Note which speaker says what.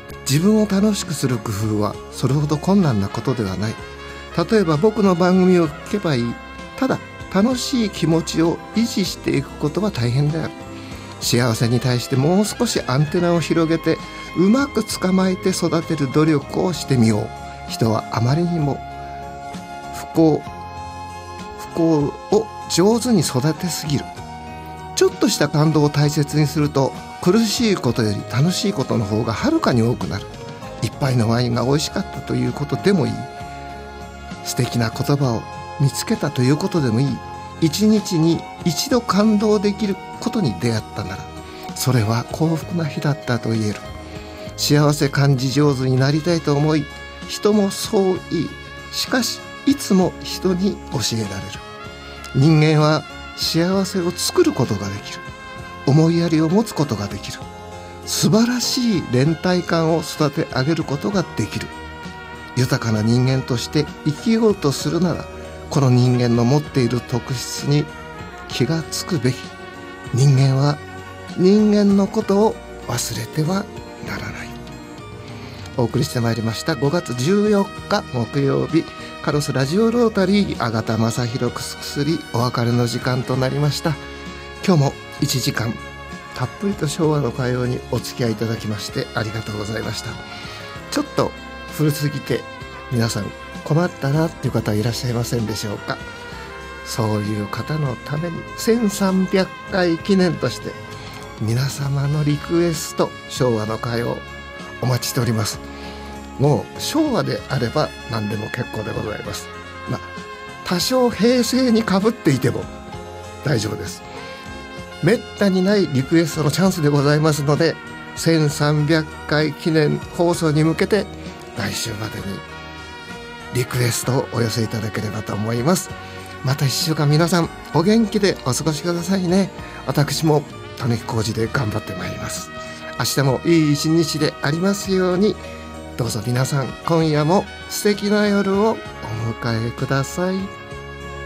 Speaker 1: 自分を楽しくする工夫はそれほど困難なことではない。例えば僕の番組を聞けばいい。ただ楽しい気持ちを維持していくことは大変である。幸せに対してもう少しアンテナを広げてうまく捕まえて育てる努力をしてみよう。人はあまりにも不幸を上手に育てすぎる。ちょっとした感動を大切にすると苦しいことより楽しいことの方がはるかに多くなる。一杯のワインが美味しかったということでもいい。素敵な言葉を見つけたということでもいい。一日に一度感動できることに出会ったならそれは幸福な日だったと言える。幸せ感じ上手になりたいと思い人もそう言い、しかしいつも人に教えられる。人間は幸せを作ることができる。思いやりを持つことができる。素晴らしい連帯感を育て上げることができる。豊かな人間として生きようとするならこの人間の持っている特質に気がつくべき。人間は人間のことを忘れてはならない。お送りしてまいりました5月14日木曜日、カロスラジオロータリー阿方正弘薬お別れの時間となりました。今日も1時間たっぷりと昭和の歌謡にお付き合いいただきましてありがとうございました。ちょっと古すぎて皆さん困ったなっていう方はいらっしゃいませんでしょうか。そういう方のために1300回記念として皆様のリクエスト昭和の歌謡お待ちしております。もう昭和であれば何でも結構でございます。多少平成にかぶっていても大丈夫です。めったにないリクエストのチャンスでございますので1300回記念放送に向けて来週までにリクエストをお寄せいただければと思います。また1週間皆さんお元気でお過ごしくださいね。私も種浩二で頑張ってまいります。明日もいい一日でありますように。どうぞ皆さん今夜も素敵な夜をお迎えください。